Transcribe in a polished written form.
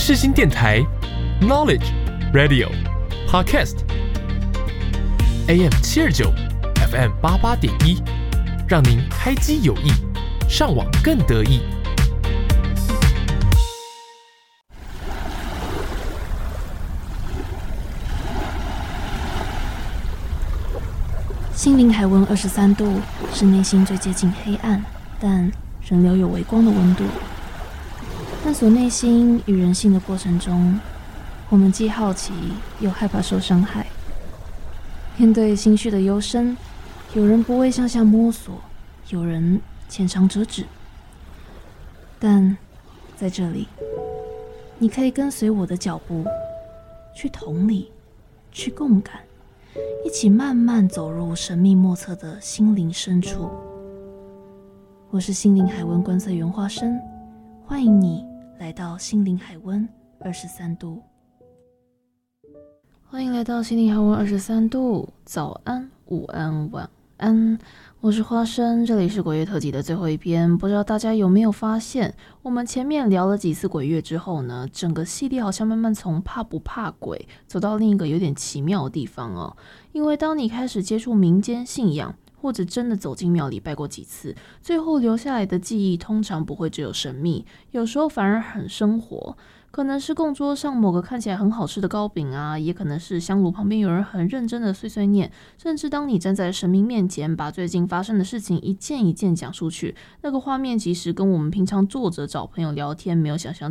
世新电台 Knowledge Radio Podcast AM 729 FM 88.1，让您开机有益，上网更得意。 心灵海温23度，是内心最接近黑暗，但仍留有微光的温度。探索内心与人性的过程中，我们既好奇又害怕受伤害。面对心绪的幽深，有人不畏向下摸索，有人浅尝辄止。但在这里，你可以跟随我的脚步，去同理，去共感，一起慢慢走入神秘莫测的心灵深处。我是心灵海温观测员花生，欢迎你来到心灵海温23度。欢迎来到心灵海温23度，早安、午安、晚安。我是花生，这里是鬼月特辑的最后一篇。不知道大家有没有发现，我们前面聊了几次鬼月之后呢，整个系列好像慢慢从怕不怕鬼走到另一个有点奇妙的地方哦。因为当你开始接触民间信仰，或者真的走进庙里拜过几次，最后留下来的记忆通常不会只有神秘，有时候反而很生活。可能是供桌上某个看起来很好吃的糕饼啊，也可能是香炉旁边有人很认真的碎碎念，甚至当你站在神明面前，把最近发生的事情一件一件讲出去，那个画面其实跟我们平常坐着找朋友聊天没有想象